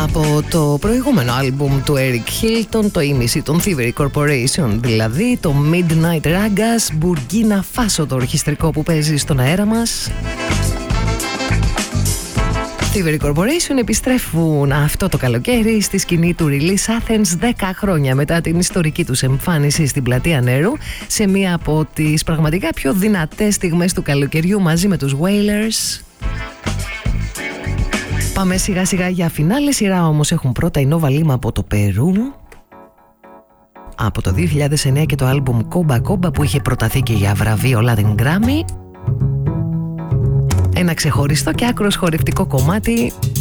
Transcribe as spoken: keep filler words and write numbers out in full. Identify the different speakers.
Speaker 1: Από το προηγούμενο άλμπουμ του Eric Hilton, το ήμιση των Thievery Corporation, δηλαδή το Midnight Ragas, Burkina Faso, το ορχιστρικό που παίζει στον αέρα μας. Thievery Corporation επιστρέφουν αυτό το καλοκαίρι στη σκηνή του Release Athens δέκα χρόνια μετά την ιστορική τους εμφάνιση στην Πλατεία Νερού, σε μία από τις πραγματικά πιο δυνατές στιγμές του καλοκαιριού μαζί με τους Wailers. Πάμε σιγά σιγά για φινάλε σειρά, όμως έχουν πρώτα η Nova Lima από το Περού, από το δύο χιλιάδες εννέα, και το άλμπουμ Κόμπα Κόμπα που είχε προταθεί και για βραβείο Latin Grammy. Ένα ξεχωριστό και άκρος χορευτικό κομμάτι